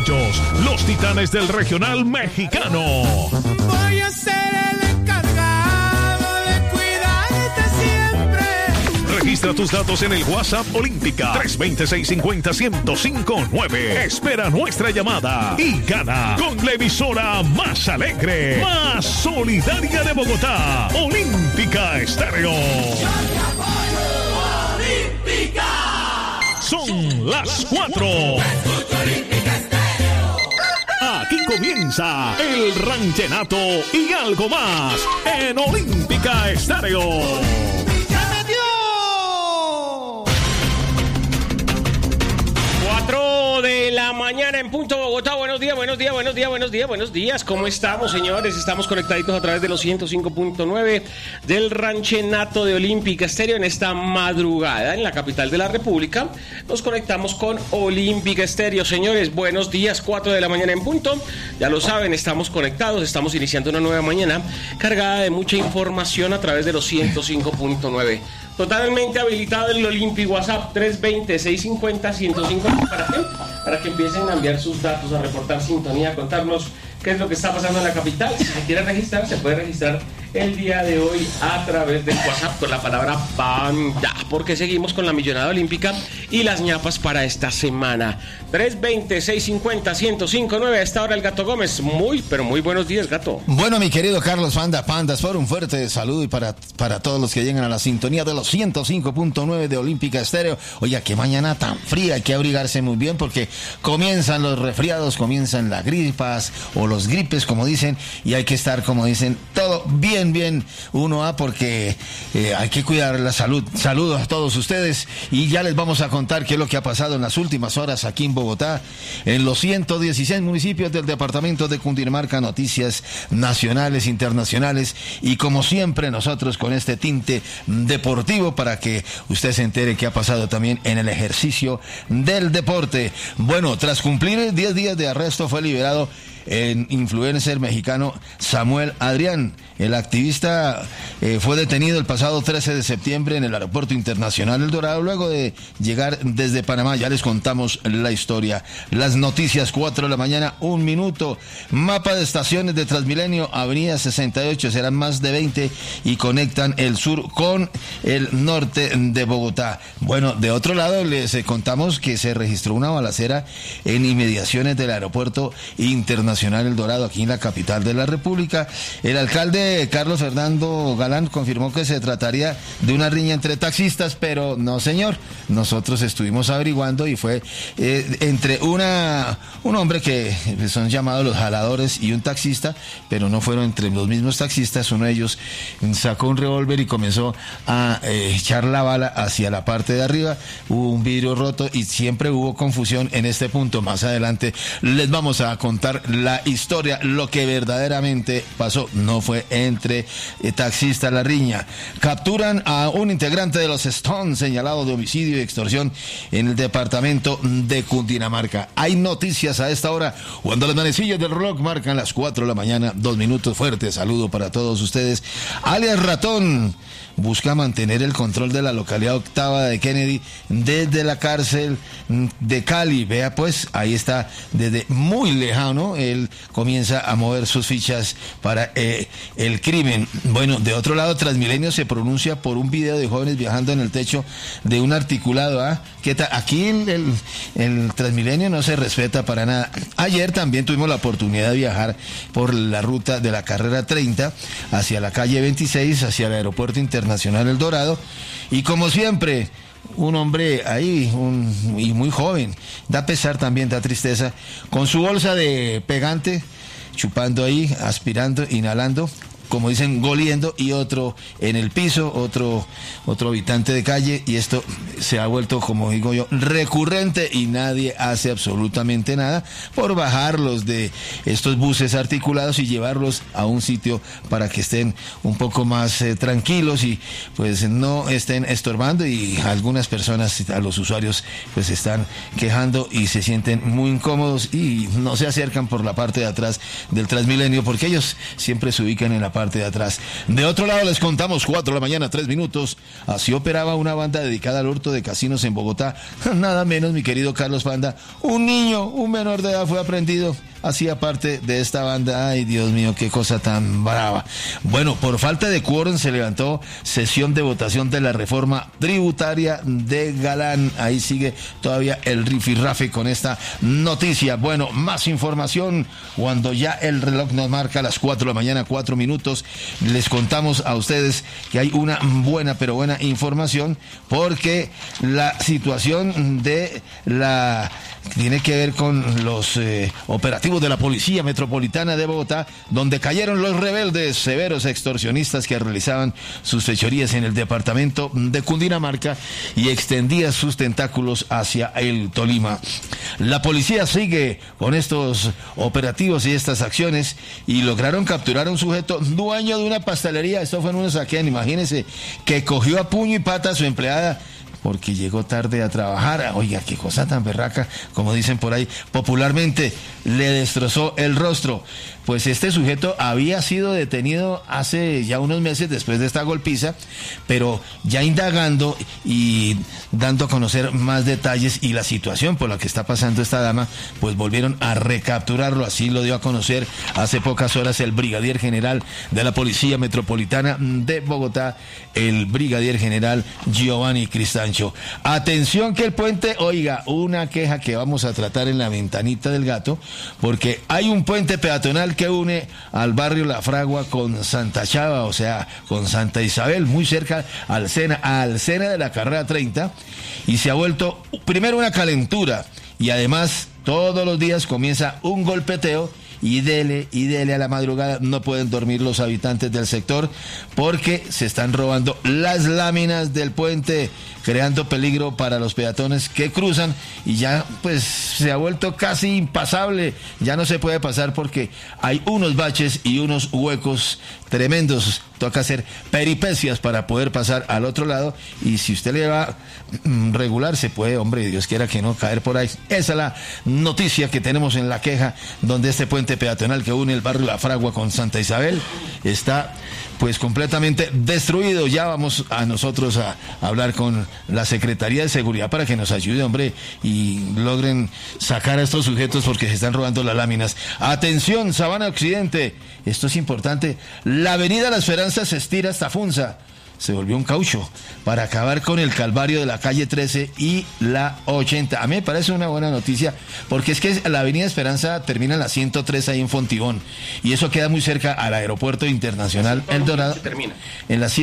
ellos, los Titanes del Regional Mexicano. Voy a ser el encargado de cuidarte siempre. Registra tus datos en el WhatsApp Olímpica 320-650-1059. Espera nuestra llamada y gana con la emisora más alegre, más solidaria de Bogotá, Olímpica Estéreo. Yo te apoyo, Olímpica. Son las 4. Escucha Olímpica Estéreo. Aquí comienza el ranchenato y algo más en Olímpica Estéreo. ¡Ya me dio! 4 de la mañana en punto Bogotá. Buenos días, buenos días, buenos días, buenos días, buenos días. ¿Cómo estamos, señores? Estamos conectaditos a través de los 105.9 del ranchenato de Olímpica Estéreo en esta madrugada en la capital de la República. Nos conectamos con Olímpica Estéreo. Señores, buenos días, 4 de la mañana en punto. Ya lo saben, estamos conectados, estamos iniciando una nueva mañana cargada de mucha información a través de los 105.9. Totalmente habilitado el Olympic WhatsApp 320-650-105. ¿Para qué? Para que empiecen a enviar sus datos, a reportar sintonía, a contarnos qué es lo que está pasando en la capital. Si se quiere registrar, se puede registrar el día de hoy a través del WhatsApp con la palabra banda, porque seguimos con la millonada olímpica y las ñapas para esta semana. 320-650-1059. A esta hora el Gato Gómez. Pero muy buenos días, Gato. Bueno, mi querido Carlos Pandas, por un fuerte saludo y para todos los que llegan a la sintonía de los 105.9 de Olímpica Estéreo. Oiga, qué mañana tan fría, hay que abrigarse muy bien porque comienzan los resfriados, comienzan las gripas o los gripes, como dicen, y hay que estar, como dicen, todo bien, porque hay que cuidar la salud. Saludos a todos ustedes y ya les vamos a contar qué es lo que ha pasado en las últimas horas aquí en Bogotá, en los 116 municipios del departamento de Cundinamarca, noticias nacionales, internacionales y como siempre nosotros con este tinte deportivo para que usted se entere qué ha pasado también en el ejercicio del deporte. Bueno, tras cumplir 10 días de arresto fue liberado el influencer mexicano Samuel Adrián. El activista fue detenido el pasado 13 de septiembre en el Aeropuerto Internacional El Dorado luego de llegar desde Panamá. Ya les contamos la historia. Las noticias, 4 de la mañana, 1 minuto. Mapa de estaciones de Transmilenio, Avenida 68, serán más de 20 y conectan el sur con el norte de Bogotá. Bueno, de otro lado les contamos que se registró una balacera en inmediaciones del Aeropuerto Internacional El Dorado, aquí en la capital de la República. El alcalde Carlos Fernando Galán confirmó que se trataría de una riña entre taxistas, pero no, señor. Nosotros estuvimos averiguando y fue entre un hombre que son llamados los jaladores y un taxista, pero no fueron entre los mismos taxistas. Uno de ellos sacó un revólver y comenzó a echar la bala hacia la parte de arriba. Hubo un vidrio roto y siempre hubo confusión en este punto. Más adelante les vamos a contar la historia, lo que verdaderamente pasó. No fue entre taxistas la riña. Capturan a un integrante de los Stones señalado de homicidio y extorsión en el departamento de Cundinamarca. Hay noticias a esta hora cuando las manecillas del reloj marcan las 4 de la mañana, 2 minutos. Fuerte saludo para todos ustedes. Alias Ratón busca mantener el control de la localidad octava de Kennedy desde la cárcel de Cali. Vea pues, ahí está, desde muy lejano, él comienza a mover sus fichas para el crimen. Bueno, de otro lado, Transmilenio se pronuncia por un video de jóvenes viajando en el techo de un articulado. ¿Qué tal? Aquí el Transmilenio no se respeta para nada. Ayer también tuvimos la oportunidad de viajar por la ruta de la carrera 30 hacia la calle 26, hacia el Aeropuerto Internacional El Dorado, y como siempre un hombre ahí, y muy joven, da pesar también, da tristeza, con su bolsa de pegante, chupando ahí, aspirando, inhalando, como dicen, goliendo, y otro en el piso, otro habitante de calle, y esto se ha vuelto, como digo yo, recurrente, y nadie hace absolutamente nada por bajarlos de estos buses articulados y llevarlos a un sitio para que estén un poco más tranquilos y pues no estén estorbando, y algunas personas, a los usuarios, pues están quejando y se sienten muy incómodos y no se acercan por la parte de atrás del Transmilenio porque ellos siempre se ubican en la parte de atrás. De otro lado les contamos 4 de la mañana, 3 minutos. Así operaba una banda dedicada al hurto de casinos en Bogotá. Nada menos, mi querido Carlos Panda. Un niño, un menor de edad fue aprendido. Hacía parte de esta banda. Ay, Dios mío, qué cosa tan brava. Bueno, por falta de quórum se levantó sesión de votación de la reforma tributaria de Galán. Ahí sigue todavía el rifirrafe con esta noticia. Bueno, más información cuando ya el reloj nos marca las 4 de la mañana, 4 minutos. Les contamos a ustedes que hay una buena, pero buena información, porque la situación de la... tiene que ver con los operativos de la Policía Metropolitana de Bogotá, donde cayeron los rebeldes, severos extorsionistas que realizaban sus fechorías en el departamento de Cundinamarca y extendían sus tentáculos hacia el Tolima. La policía sigue con estos operativos y estas acciones y lograron capturar a un sujeto dueño de una pastelería. Esto fue en un saqueo, imagínense, que cogió a puño y pata a su empleada porque llegó tarde a trabajar. Oiga, qué cosa tan berraca, como dicen por ahí popularmente, le destrozó el rostro. Pues este sujeto había sido detenido hace ya unos meses después de esta golpiza, pero ya indagando y dando a conocer más detalles y la situación por la que está pasando esta dama, pues volvieron a recapturarlo. Así lo dio a conocer hace pocas horas el brigadier general de la Policía Metropolitana de Bogotá, el brigadier general Giovanni Cristancho. Atención que el puente, oiga, una queja que vamos a tratar en la ventanita del gato, porque hay un puente peatonal que une al barrio La Fragua con Santa Chava, o sea, con Santa Isabel, muy cerca al Sena de la carrera 30, y se ha vuelto primero una calentura, y además todos los días comienza un golpeteo, y dele a la madrugada. No pueden dormir los habitantes del sector porque se están robando las láminas del puente, creando peligro para los peatones que cruzan, y ya pues se ha vuelto casi impasable. Ya no se puede pasar porque hay unos baches y unos huecos tremendos. Toca hacer peripecias para poder pasar al otro lado, y si usted le va regular se puede, hombre, Dios quiera que no, caer por ahí. Esa es la noticia que tenemos en la queja, donde este puente peatonal que une el barrio La Fragua con Santa Isabel está pues completamente destruido. Ya vamos a nosotros a hablar con la Secretaría de Seguridad para que nos ayude, hombre, y logren sacar a estos sujetos porque se están robando las láminas. Atención, Sabana Occidente, esto es importante. La avenida La Esperanza se estira hasta Funza. Se volvió un caucho para acabar con el calvario de la calle 13 y la 80. A mí me parece una buena noticia, porque es que la avenida Esperanza termina en la 103 ahí en Fontibón, y eso queda muy cerca al aeropuerto internacional El Dorado. Termina en la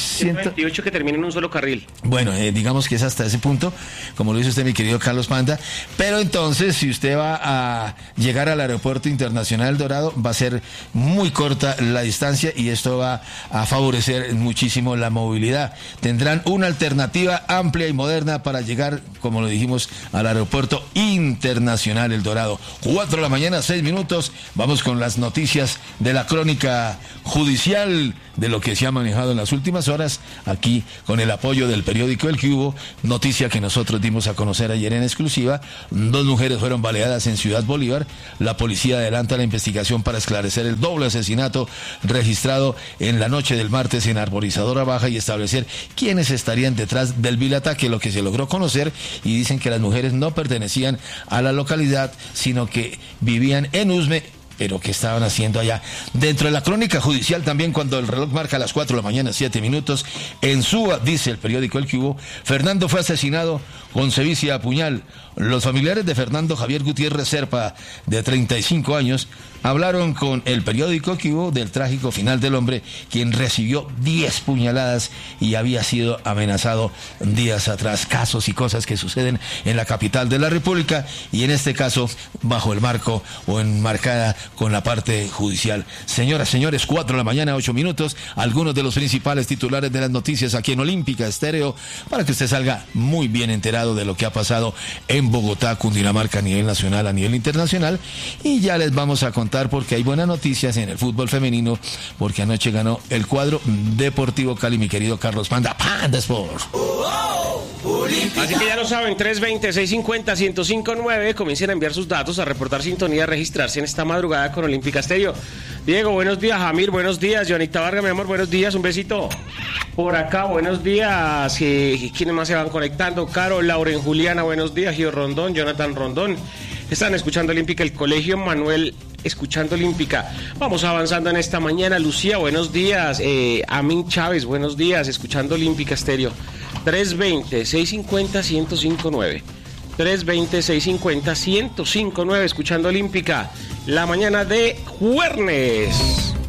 128 que termina en un solo carril. Bueno, digamos que es hasta ese punto, como lo dice usted, mi querido Carlos Panda. Pero entonces, si usted va a llegar al aeropuerto internacional El Dorado, va a ser muy corta la distancia, y esto va a favorecer muchísimo la movilidad. Tendrán una alternativa amplia y moderna para llegar, como lo dijimos, al aeropuerto internacional El Dorado. 4 de la mañana, 6 minutos. Vamos con las noticias de la crónica judicial, de lo que se ha manejado en las últimas horas, aquí con el apoyo del periódico El Cubo. Noticia que nosotros dimos a conocer ayer en exclusiva. 2 mujeres fueron baleadas en Ciudad Bolívar. La policía adelanta la investigación para esclarecer el doble asesinato registrado en la noche del martes en Arborizadora Baja y establecer quiénes estarían detrás del vil ataque. Lo que se logró conocer, y dicen que las mujeres no pertenecían a la localidad, sino que vivían en Usme, pero ¿qué estaban haciendo allá? Dentro de la crónica judicial también, cuando el reloj marca las 4 de la mañana, 7 minutos, en Suba, dice el periódico El Cubo, Fernando fue asesinado con sevicia a puñal. Los familiares de Fernando Javier Gutiérrez Serpa, de 35 años, hablaron con el periódico El Cubo del trágico final del hombre, quien recibió 10 puñaladas y había sido amenazado días atrás. Casos y cosas que suceden en la capital de la República, y en este caso bajo el marco o enmarcada con la parte judicial. Señoras, señores, 4 de la mañana, 8 minutos, algunos de los principales titulares de las noticias aquí en Olímpica Estéreo, para que usted salga muy bien enterado de lo que ha pasado en Bogotá, Cundinamarca, a nivel nacional, a nivel internacional. Y ya les vamos a contar, porque hay buenas noticias en el fútbol femenino, porque anoche ganó el cuadro Deportivo Cali, mi querido Carlos Panda, Panda Sport. Así que ya lo saben, 320-650-1059. Comiencen a enviar sus datos, a reportar sintonía, a registrarse en esta madrugada con Olímpica Estéreo. Diego, buenos días. Jamir, buenos días. Jonita Vargas, mi amor, buenos días. Un besito. Por acá, buenos días. ¿Quiénes más se van conectando? Caro, Lauren, Juliana, buenos días. Gio Rondón, Jonathan Rondón. Están escuchando Olímpica, el Colegio Manuel, escuchando Olímpica. Vamos avanzando en esta mañana. Lucía, buenos días. Amin Chávez, buenos días. Escuchando Olímpica Estéreo. 320-650-1059. 320-650-1059. Escuchando Olímpica. La mañana de jueves.